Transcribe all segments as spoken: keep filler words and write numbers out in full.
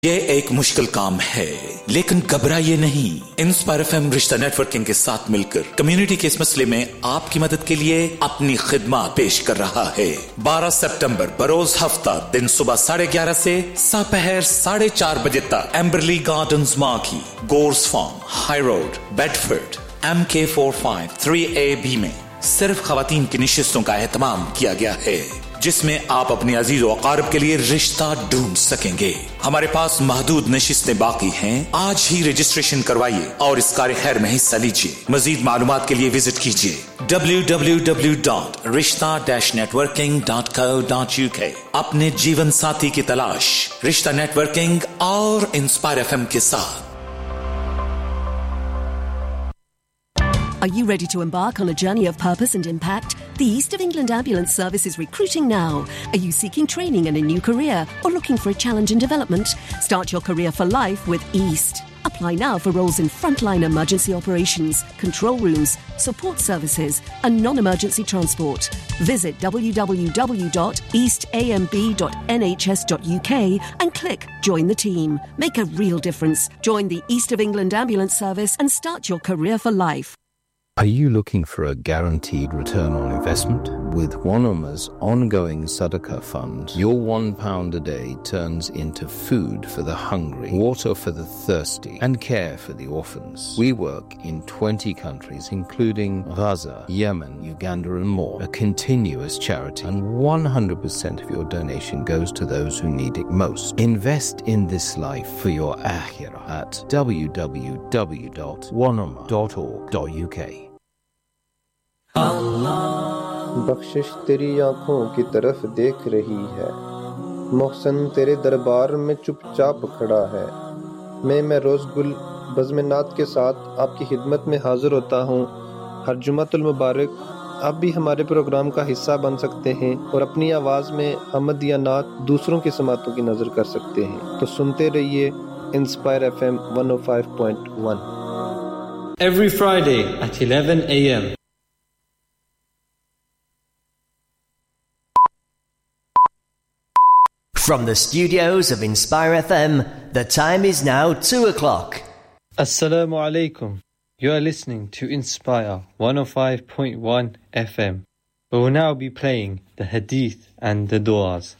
ये एक मुश्किल काम है, लेकिन घबराइए नहीं। इंस्पायर एफएम रिश्ता नेटवर्किंग के साथ मिलकर कम्युनिटी के इस मसले में आपकी मदद के लिए अपनी खिदमत पेश कर रहा है। बारह सितंबर बरोज हफ्ता दिन सुबह साढ़े ग्यारह से दोपहर साढ़े चार बजे तक एम्बरली gardens marquee, gorge farm, high road, Bedford, M के four five three A B में सिर्फ खवातीन की निशिस्तों का एहतमाम किया गया है, जिसमें आप अपने अजीज व अकारिब के लिए रिश्ता ढूंढ सकेंगे। हमारे पास महदूद नशिस्तें बाकी हैं। आज ही रजिस्ट्रेशन करवाइए और इस कार्य खैर में हिस्सा लीजिए। मजीद मालूमात के लिए विजिट कीजिए डब्ल्यू डब्ल्यू डब्ल्यू डॉट रिश्ता networking dot co dot U के। अपने जीवन साथी की तलाश रिश्ता नेटवर्किंग और इंस्पायर एफएम के साथ। Are you ready to embark on a journey of purpose and impact? The East of England Ambulance Service is recruiting now. Are you seeking training in a new career or looking for a challenge in development? Start your career for life with East. Apply now for roles in frontline emergency operations, control rooms, support services and non-emergency transport. Visit w w w dot east a m b dot n h s dot u k and click Join the Team. Make a real difference. Join the East of England Ambulance Service and start your career for life. Are you looking for a guaranteed return on investment? With Wana's ongoing Sadaqah fund, your one pound a day turns into food for the hungry, water for the thirsty, and care for the orphans. We work in twenty countries, including Gaza, Yemen, Uganda, and more. A continuous charity, and one hundred percent of your donation goes to those who need it most. Invest in this life for your akhirah at w w w dot wanama dot org dot u k. बख्शिश तेरी आंखों की तरफ देख रही है, मोहसन तेरे दरबार में चुपचाप खड़ा है। मैं मैं रोज़ गुल बज़्म-ए-नात के साथ आपकी खिदमत में हाजिर होता हूँ। हर जुमातुल मुबारक आप भी हमारे प्रोग्राम का हिस्सा बन सकते हैं और अपनी आवाज़ में हमद या नात दूसरों की समातों की नज़र कर सकते हैं। तो सुनते रहिए inspire FM one oh five point one. Every Friday at eleven a m From the studios of Inspire F M, the time is now two o'clock. Assalamu alaikum. You are listening to Inspire one oh five point one F M. We will now be playing the Hadith and the Du'as.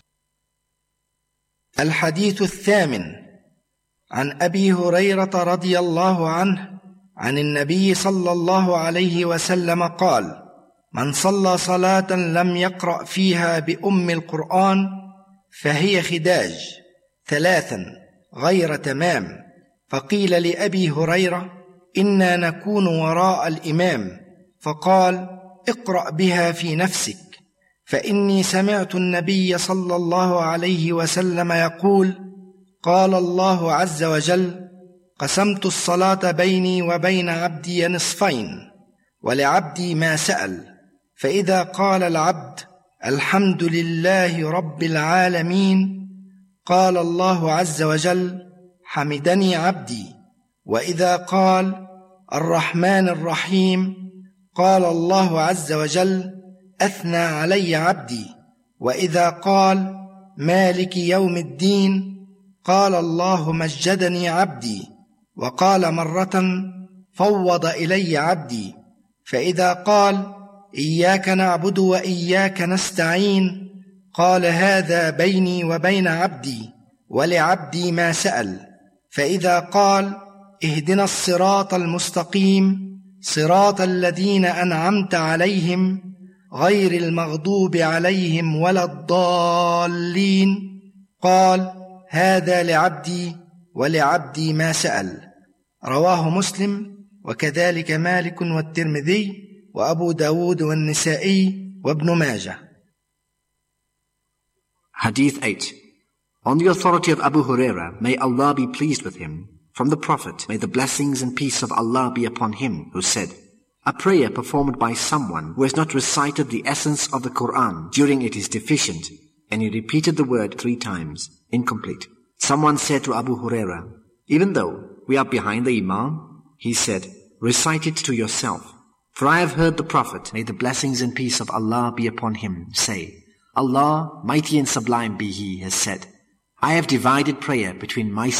الحديث الثامن عن أبي هريرة رضي الله عنه عن النبي صلى الله عليه وسلم قال: من صلى صلاة لم يقرأ فيها بأم القرآن فهي خداج ثلاثا غير تمام. فقيل لأبي هريرة: إنا نكون وراء الإمام، فقال: اقرأ بها في نفسك، فإني سمعت النبي صلى الله عليه وسلم يقول: قال الله عز وجل: قسمت الصلاة بيني وبين عبدي نصفين، ولعبدي ما سأل، فإذا قال العبد: الحمد لله رب العالمين، قال الله عز وجل: حمدني عبدي. وإذا قال: الرحمن الرحيم، قال الله عز وجل: أثنى علي عبدي. وإذا قال: مالك يوم الدين، قال الله: مجدني عبدي. وقال مرة: فوض إلي عبدي. فإذا قال: إياك نعبد وإياك نستعين، قال: هذا بيني وبين عبدي، ولعبدي ما سأل. فإذا قال: اهدنا الصراط المستقيم، صراط الذين أنعمت عليهم، غير المغضوب عليهم ولا الضالين، قال: هذا لعبدي ولعبدي ما سأل. رواه مسلم وكذلك مالك والترمذي وأبو داود والنسائي وابن ماجه. Hadith eight. On the authority of Abu Huraira, may Allah be pleased with him, from the Prophet, may the blessings and peace of Allah be upon him, who said: a prayer performed by someone who has not recited the essence of the Quran during it is deficient, and he repeated the word three times, incomplete. Someone said to Abu Huraira: even though we are behind the Imam, he said, recite it to yourself. For I have heard the Prophet, may the blessings and peace of Allah be upon him, say: Allah, mighty and sublime be He, has said: I have divided prayer between myself